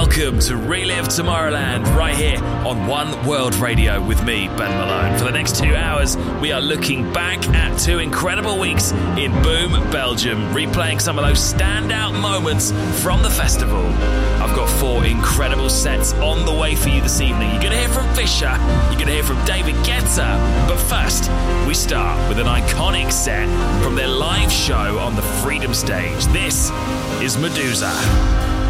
Welcome to Relive Tomorrowland right here on One World Radio with me, Ben Malone. For the next 2 hours, we are looking back at 2 incredible weeks in Boom, Belgium, replaying some of those standout moments from the festival. I've got 4 incredible sets on the way for you this evening. You're going to hear from Fisher, you're going to hear from David Guetta, but first, we start with an iconic set from their live show on the Freedom Stage. This is Medusa.